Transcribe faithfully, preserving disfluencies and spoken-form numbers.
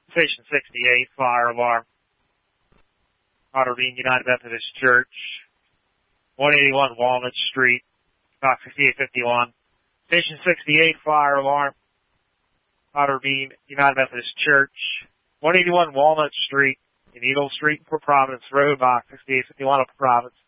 Station sixty-eight, fire alarm. Otterbein United Methodist Church, one eighty-one Walnut Street, box sixty-eight fifty-one. Station sixty-eight, fire alarm. Otterbein United Methodist Church, one eighty-one Walnut Street, in Eagle Street, Port Providence Road, box sixty-eight fifty-one, Upper Providence.